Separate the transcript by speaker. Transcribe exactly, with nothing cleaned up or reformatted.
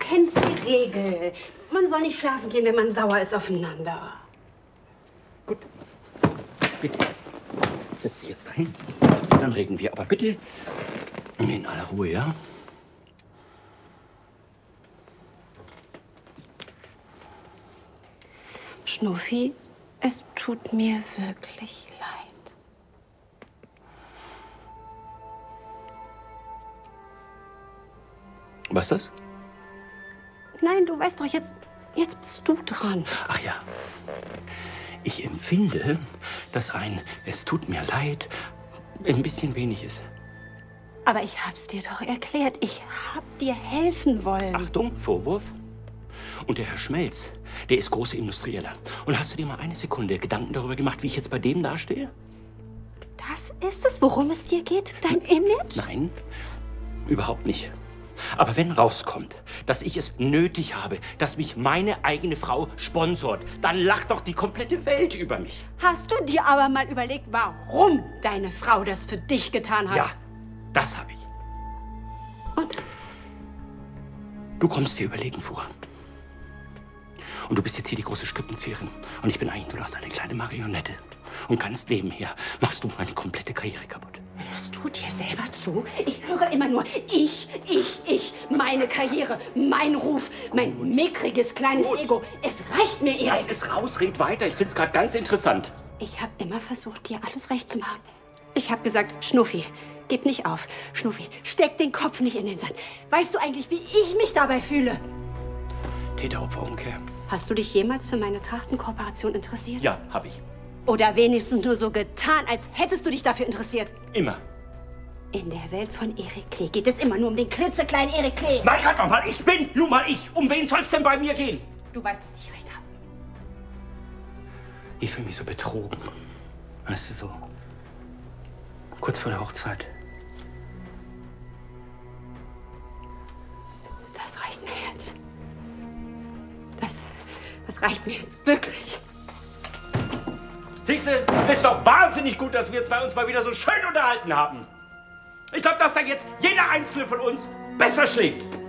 Speaker 1: kennst die Regel. Man soll nicht schlafen gehen, wenn man sauer ist aufeinander.
Speaker 2: Gut. Bitte. Setz dich jetzt dahin. Dann reden wir. Aber bitte in aller Ruhe, ja?
Speaker 1: Schnuffi, es tut mir wirklich leid.
Speaker 2: Was ist das?
Speaker 1: Nein, du weißt doch, jetzt, jetzt bist du dran.
Speaker 2: Ach ja. Ich empfinde, dass ein "Es tut mir leid" ein bisschen wenig ist.
Speaker 1: Aber ich hab's dir doch erklärt. Ich hab dir helfen wollen.
Speaker 2: Achtung, Vorwurf. Und der Herr Schmelz, der ist großer Industrieller. Und hast du dir mal eine Sekunde Gedanken darüber gemacht, wie ich jetzt bei dem dastehe?
Speaker 1: Das ist es, worum es dir geht? Dein Image?
Speaker 2: Nein, überhaupt nicht. Aber wenn rauskommt, dass ich es nötig habe, dass mich meine eigene Frau sponsort, dann lacht doch die komplette Welt über mich.
Speaker 1: Hast du dir aber mal überlegt, warum deine Frau das für dich getan hat?
Speaker 2: Ja, das habe ich.
Speaker 1: Und?
Speaker 2: Du kommst dir überlegen vor. Und du bist jetzt hier die große Strippenzieherin. Und ich bin eigentlich nur noch eine kleine Marionette. Und ganz nebenher machst du meine komplette Karriere kaputt.
Speaker 1: Hörst du dir selber zu? Ich höre immer nur ich, ich, ich. Meine Karriere, mein Ruf, mein mickriges kleines
Speaker 2: Gut.
Speaker 1: Ego. Es reicht mir, Erik.
Speaker 2: Lass es raus, red weiter. Ich find's gerade ganz interessant.
Speaker 1: Ich habe immer versucht, dir alles recht zu machen. Ich habe gesagt, Schnuffi, gib nicht auf. Schnuffi, steck den Kopf nicht in den Sand. Weißt du eigentlich, wie ich mich dabei fühle?
Speaker 2: Täter-Opfer-Umkehr.
Speaker 1: Hast du dich jemals für meine Trachtenkooperation interessiert?
Speaker 2: Ja, habe ich.
Speaker 1: Oder wenigstens nur so getan, als hättest du dich dafür interessiert?
Speaker 2: Immer.
Speaker 1: In der Welt von Erik Klee geht es immer nur um den klitzekleinen Erik Klee.
Speaker 2: Nein, halt doch mal, ich bin nun mal ich. Um wen soll's denn bei mir gehen?
Speaker 1: Du weißt, dass ich recht habe.
Speaker 2: Ich fühle mich so betrogen. Weißt du, so kurz vor der Hochzeit.
Speaker 1: Das reicht mir jetzt. Das, das reicht mir jetzt wirklich.
Speaker 2: Siehst du, ist doch wahnsinnig gut, dass wir zwei uns mal wieder so schön unterhalten haben. Ich glaube, dass da jetzt jeder Einzelne von uns besser schläft.